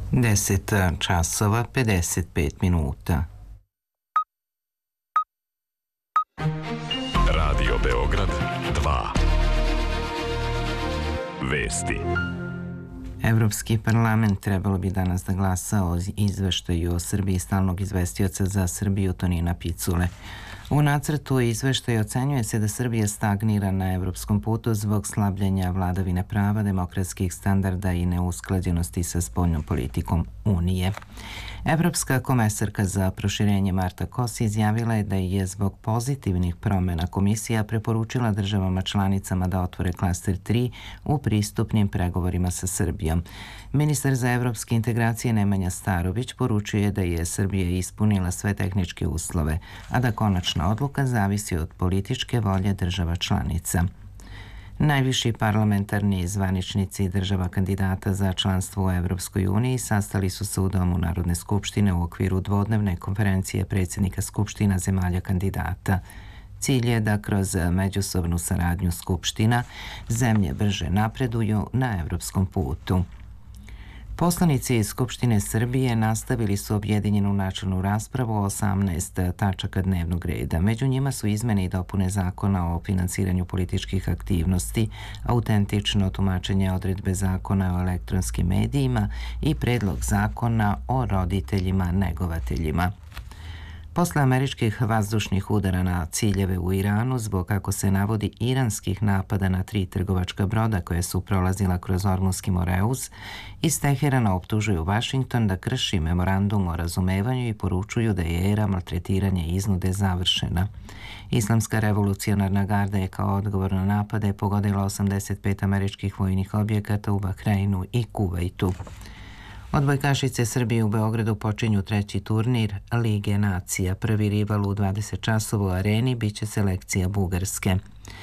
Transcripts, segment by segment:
10 časova 55 minuta. Radio Beograd 2. Vesti. Evropski parlament trebalo bi danas da glasa o izveštaju o Srbiji stalnog izvestioca za Srbiju Tonina Picule. U nacrtu izveštaja ocenjuje se da Srbija stagnira na evropskom putu zbog slabljenja vladavine prava, demokratskih standarda i neusklađenosti sa spoljnom politikom Unije. Evropska komesarka za proširenje Marta Kos izjavila je da je zbog pozitivnih promjena komisija preporučila državama članicama da otvore klaster 3 u pristupnim pregovorima sa Srbijom. Ministar za evropske integracije Nemanja Starović poručuje da je Srbija ispunila sve tehničke uslove, a da konačna odluka zavisi od političke volje država članica. Najviši parlamentarni zvaničnici država kandidata za članstvo u Evropskoj uniji sastali su se u Domu Narodne skupštine u okviru dvodnevne konferencije predsjednika skupština zemalja kandidata. Cilj je da kroz međusobnu saradnju skupština zemlje brže napreduju na evropskom putu. Poslanici iz Skupštine Srbije nastavili su objedinjenu načelnu raspravu o 18 tačaka dnevnog reda. Među njima su izmene i dopune zakona o finansiranju političkih aktivnosti, autentično tumačenje odredbe zakona o elektronskim medijima i predlog zakona o roditeljima negovateljima. Posle američkih vazdušnih udara na ciljeve u Iranu zbog, kako se navodi, iranskih napada na 3 trgovačka broda koje su prolazila kroz Ormunski Moreus, iz Teherana optužuju Vašington da krši memorandum o razumevanju i poručuju da je era maltretiranja i iznude završena. Islamska revolucionarna garda je kao odgovor na napade pogodila 85 američkih vojnih objekata u Bahreinu i Kuvajtu. Odbojkašice Srbije u Beogradu počinju 3. turnir Lige nacija. Prvi rival u 20 časova u areni biće selekcija Bugarske.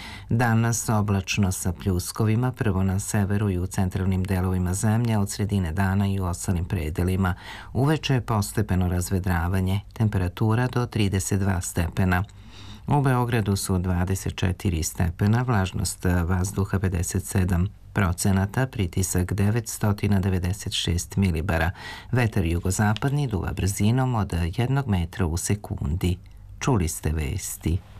Danas oblačno sa pljuskovima, prvo na severu i u centralnim delovima zemlje, od sredine dana i u ostalim predelima. Uveče je postepeno razvedravanje, temperatura do 32 stepena. U Beogradu su 24 stepena, vlažnost vazduha 57%, pritisak 996 milibara. Vetar jugozapadni duva brzinom od 1 metra u sekundi. Čuli ste vesti.